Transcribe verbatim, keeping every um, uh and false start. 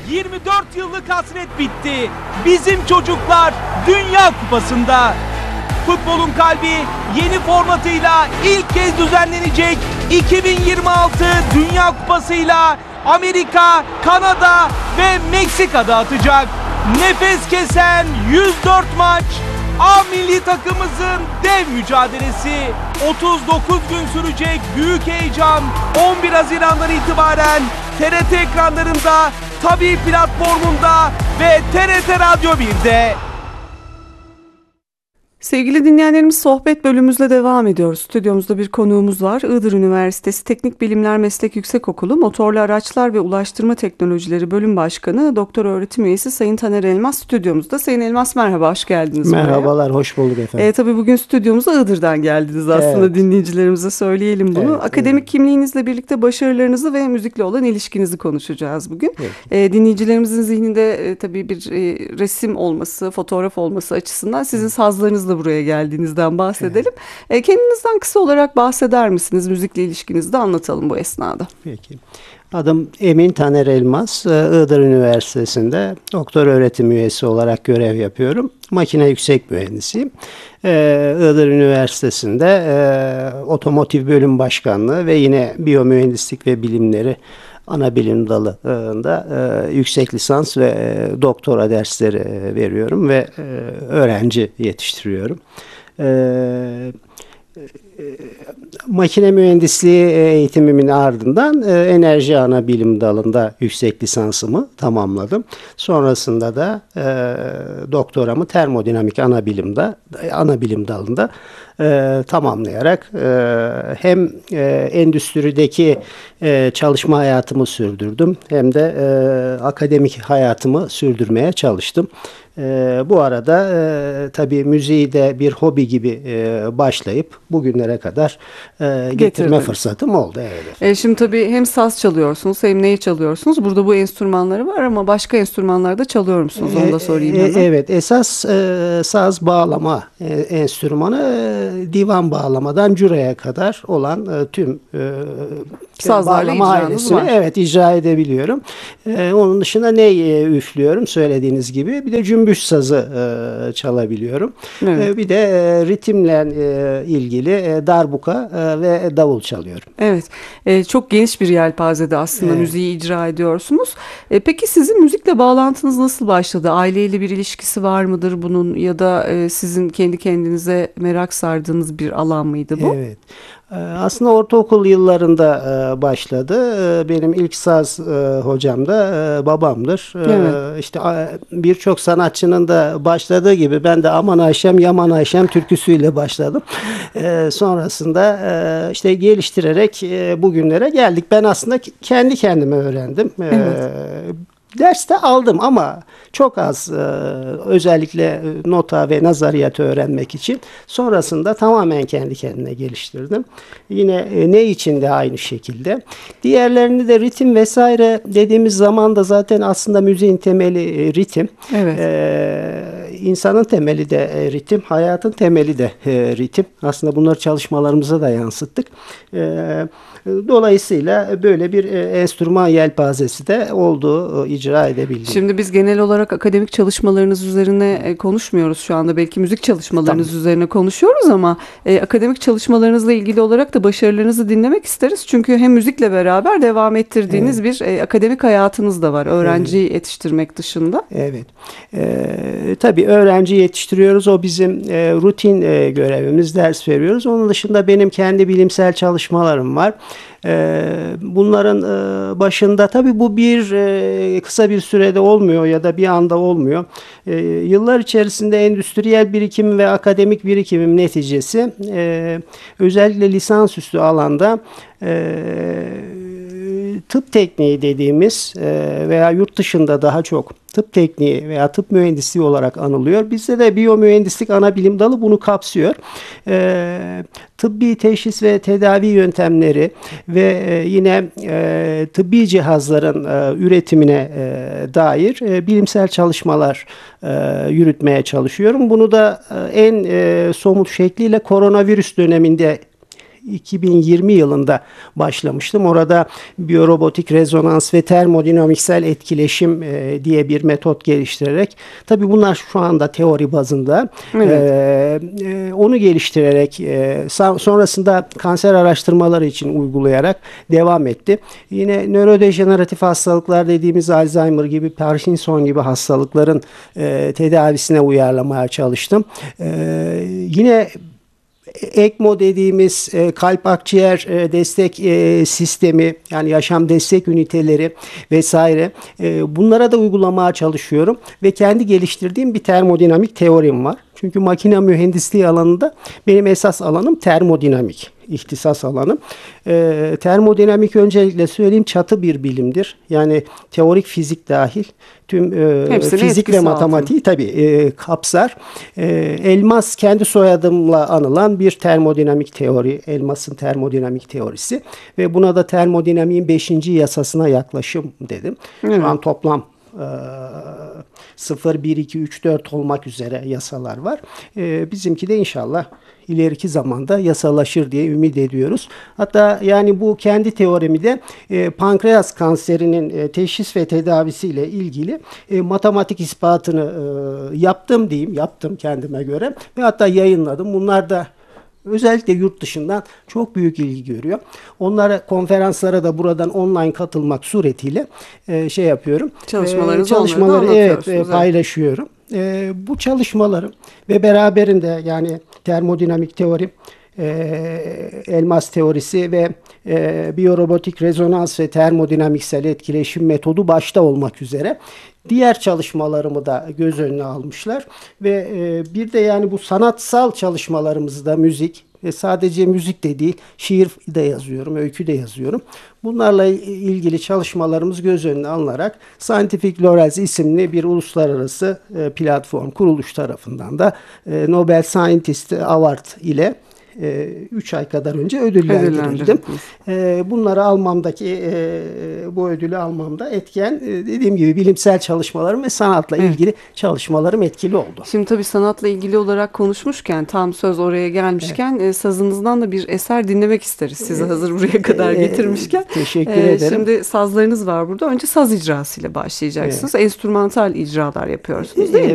yirmi dört yıllık hasret bitti. Bizim çocuklar Dünya Kupası'nda. Futbolun kalbi yeni formatıyla ilk kez düzenlenecek iki bin yirmi altı Dünya Kupası'yla Amerika, Kanada ve Meksika'da atacak. Nefes kesen yüz dört maç, A milli takımımızın dev mücadelesi. otuz dokuz gün sürecek büyük heyecan on bir Haziran'dan itibaren T R T ekranlarında, Tabii platformunda ve T R T Radyo bir'de. Sevgili dinleyenlerimiz, sohbet bölümümüzle devam ediyoruz. Stüdyomuzda bir konuğumuz var. Iğdır Üniversitesi Teknik Bilimler Meslek Yüksekokulu Motorlu Araçlar ve Ulaştırma Teknolojileri Bölüm Başkanı Doktor Öğretim Üyesi Sayın Taner Elmas stüdyomuzda. Sayın Elmas, merhaba, hoş geldiniz. Merhabalar, buraya. Hoş bulduk efendim. E, tabii bugün stüdyomuza Iğdır'dan geldiniz aslında, evet. Dinleyicilerimize söyleyelim bunu. Evet, Akademik evet. kimliğinizle birlikte başarılarınızı ve müzikle olan ilişkinizi konuşacağız bugün. Evet. E, dinleyicilerimizin zihninde e, tabii bir e, resim olması, fotoğraf olması açısından sizin sazlarınızla buraya geldiğinizden bahsedelim. Evet. E, kendinizden kısa olarak bahseder misiniz? Müzikle ilişkinizi de anlatalım bu esnada. Peki. Adım Emin Taner Elmas. Iğdır Üniversitesi'nde doktor öğretim üyesi olarak görev yapıyorum. Makine yüksek mühendisiyim. Iğdır Üniversitesi'nde otomotiv bölüm başkanlığı ve yine biyomühendislik ve bilimleri ana bilim dalında e, yüksek lisans ve e, doktora dersleri e, veriyorum ve e, öğrenci yetiştiriyorum. E, e, makine mühendisliği eğitimimin ardından e, enerji ana bilim dalında yüksek lisansımı tamamladım. Sonrasında da e, doktoramı termodinamik ana bilimde ana bilim dalında E, tamamlayarak e, hem e, endüstrideki e, çalışma hayatımı sürdürdüm hem de e, akademik hayatımı sürdürmeye çalıştım. E, bu arada e, tabii müziği de bir hobi gibi e, başlayıp bugünlere kadar e, getirme fırsatım oldu. Evet. E, şimdi tabii hem saz çalıyorsunuz hem neyi çalıyorsunuz? Burada bu enstrümanları var ama başka enstrümanlarda çalıyor musunuz? Onu da sorayım. E, evet, esas e, saz bağlama e, enstrümanı e, divan bağlamadan cüreye kadar olan e, tüm e, sazlarla bağlama ailesini evet icra edebiliyorum. E, onun dışında ney e, üflüyorum söylediğiniz gibi. Bir de cümbüş sazı e, çalabiliyorum. Evet. E, bir de e, ritimle e, ilgili e, darbuka e, ve davul çalıyorum. Evet. E, çok geniş bir yelpazede aslında evet. müziği icra ediyorsunuz. E, peki sizin müzikle bağlantınız nasıl başladı? Aileyle bir ilişkisi var mıdır bunun ya da e, sizin kendi kendinize merak sardığınız bir alan mıydı bu? Evet. Aslında ortaokul yıllarında başladı. Benim ilk saz hocam da babamdır. Evet. İşte birçok sanatçının da başladığı gibi ben de Aman Ayşem Yaman Ayşem türküsüyle başladım. Sonrasında işte geliştirerek bugünlere geldik. Ben aslında kendi kendime öğrendim. Evet. Ders de aldım ama çok az, özellikle nota ve nazariyatı öğrenmek için. Sonrasında tamamen kendi kendine geliştirdim. Yine ne için de aynı şekilde. Diğerlerini de ritim vesaire dediğimiz zaman da zaten aslında müziğin temeli ritim. Evet. Ee, insanın temeli de ritim, hayatın temeli de ritim. Aslında bunları çalışmalarımıza da yansıttık. Ee, dolayısıyla böyle bir enstrüman yelpazesi de olduğu icra edebildim. Şimdi biz genel olarak akademik çalışmalarınız üzerine konuşmuyoruz şu anda. Belki müzik çalışmalarınız tamam. üzerine konuşuyoruz ama e, akademik çalışmalarınızla ilgili olarak da başarılarınızı dinlemek isteriz. Çünkü hem müzikle beraber devam ettirdiğiniz evet. bir e, akademik hayatınız da var. Öğrenci evet. yetiştirmek dışında. Evet. E, tabii öğrenci yetiştiriyoruz. O bizim e, rutin e, görevimiz. Ders veriyoruz. Onun dışında benim kendi bilimsel çalışmalarım var. Bunların başında tabii bu bir kısa bir sürede olmuyor ya da bir anda olmuyor. Yıllar içerisinde endüstriyel birikimim ve akademik birikimim neticesi özellikle lisansüstü alanda tıp tekniği dediğimiz veya yurt dışında daha çok tıp tekniği veya tıp mühendisliği olarak anılıyor. Bizde de biyomühendislik ana bilim dalı bunu kapsıyor. E, tıbbi teşhis ve tedavi yöntemleri ve e, yine e, tıbbi cihazların e, üretimine e, dair e, bilimsel çalışmalar e, yürütmeye çalışıyorum. Bunu da e, en e, somut şekliyle koronavirüs döneminde iki bin yirmi yılında başlamıştım. Orada biyorobotik rezonans ve termodinamiksel etkileşim e, diye bir metot geliştirerek, tabii bunlar şu anda teori bazında, evet. e, e, onu geliştirerek e, sonrasında kanser araştırmaları için uygulayarak devam etti. Yine nörodejeneratif hastalıklar dediğimiz Alzheimer gibi, Parkinson gibi hastalıkların e, tedavisine uyarlamaya çalıştım. E, yine ECMO dediğimiz e, kalp akciğer e, destek e, sistemi, yani yaşam destek üniteleri vesaire, e, bunlara da uygulamaya çalışıyorum ve kendi geliştirdiğim bir termodinamik teorim var. Çünkü makine mühendisliği alanında benim esas alanım termodinamik, ihtisas alanım. E, termodinamik, öncelikle söyleyeyim, çatı bir bilimdir. Yani teorik fizik dahil tüm e, fizik ve matematiği tabii e, kapsar. E, Elmas kendi soyadımla anılan bir termodinamik teori, Elmas'ın termodinamik teorisi ve buna da termodinamiğin beşinci yasasına yaklaşım dedim. Evet. Şu an toplam sıfır, bir, iki, üç, dört olmak üzere yasalar var. E, bizimki de inşallah ileriki zamanda yasalaşır diye ümit ediyoruz. Hatta yani bu kendi teorimi de e, pankreas kanserinin e, teşhis ve tedavisiyle ilgili e, matematik ispatını e, yaptım diyeyim. Yaptım kendime göre ve hatta yayınladım. Bunlar da özellikle yurt dışından çok büyük ilgi görüyor. Onlara, konferanslara da buradan online katılmak suretiyle e, şey yapıyorum. Çalışmalarınızı e, çalışmaları evet, e, paylaşıyorum. E, bu çalışmalarım ve beraberinde yani termodinamik teori, e, elmas teorisi ve e, biyorobotik rezonans ve termodinamiksel etkileşim metodu başta olmak üzere diğer çalışmalarımı da göz önüne almışlar ve e, bir de yani bu sanatsal çalışmalarımızda müzik ve sadece müzik de değil, şiir de yazıyorum, öykü de yazıyorum. Bunlarla ilgili çalışmalarımız göz önüne alınarak Scientific Laurels isimli bir uluslararası e, platform kuruluş tarafından da e, Nobel Scientist Award ile üç ay kadar önce ödüllendirildim. E, bunları almamdaki e, bu ödülü almamda etken e, dediğim gibi bilimsel çalışmalarım ve sanatla evet. ilgili çalışmalarım etkili oldu. Şimdi tabii sanatla ilgili olarak konuşmuşken, tam söz oraya gelmişken evet. e, sazınızdan da bir eser dinlemek isteriz. Sizi e, hazır buraya kadar e, getirmişken. Teşekkür e, ederim. Şimdi sazlarınız var burada. Önce saz icrasıyla başlayacaksınız. Evet. Enstrümantal icralar yapıyorsunuz değil evet,